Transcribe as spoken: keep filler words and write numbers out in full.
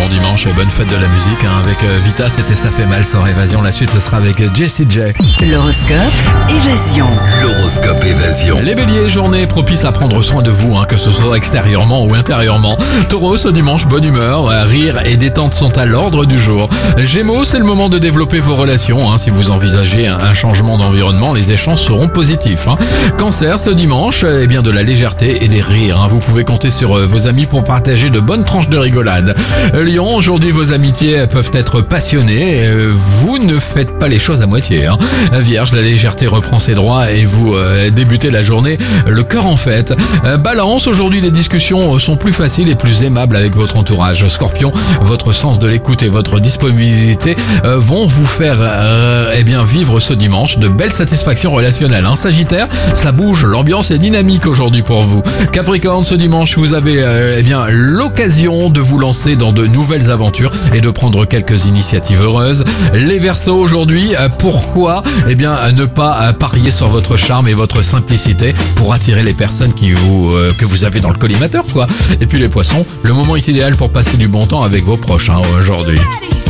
bon dimanche et bonne fête de la musique hein, avec euh, Vita, c'était Ça fait mal sans évasion. La suite ce sera avec Jessie J. L'horoscope Évasion. L'horoscope Évasion. Les béliers, journée propice à prendre soin de vous, hein, que ce soit extérieurement ou intérieurement. Taureau, ce dimanche, bonne humeur, euh, rire et détente sont à l'ordre du jour. Gémeaux, c'est le moment de développer vos relations. Hein, si vous envisagez un, un changement d'environnement, les échanges seront positifs. Hein. Cancer, ce dimanche, eh bien de la légèreté et des rires. Hein. Vous pouvez compter sur euh, vos amis pour partager de bonnes tranches de rigolade. Lion, aujourd'hui vos amitiés peuvent être passionnées, euh, vous ne faites pas les choses à moitié. Hein. Vierge, la légèreté reprend ses droits et vous euh, débutez la journée le cœur en fête. Euh, Balance, aujourd'hui les discussions sont plus faciles et plus aimables avec votre entourage. Scorpion, votre sens de l'écoute et votre disponibilité euh, vont vous faire euh, eh bien vivre ce dimanche de belles satisfactions relationnelles. Hein. Sagittaire, ça bouge, l'ambiance est dynamique aujourd'hui pour vous. Capricorne, ce dimanche vous avez euh, eh bien l'occasion de vous lancer dans de nouvelles aventures et de prendre quelques initiatives heureuses. Les Verseaux, aujourd'hui, euh, pourquoi eh bien ne pas euh, parier sur votre charme et votre simplicité pour attirer les personnes qui vous euh, que vous avez dans le collimateur quoi. Et puis les Poissons, le moment est idéal pour passer du bon temps avec vos proches hein, aujourd'hui.